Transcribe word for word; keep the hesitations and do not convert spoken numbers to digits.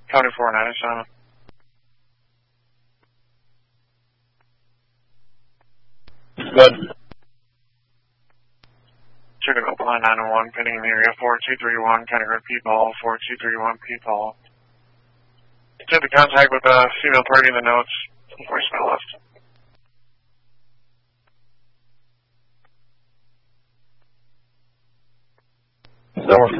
County four ninety-seven. Good. Two to go line nine one, pinning in the area four two three one, category P-ball, four two three one P-ball. Attempt to contact with a female party in the notes, voicemail left. Number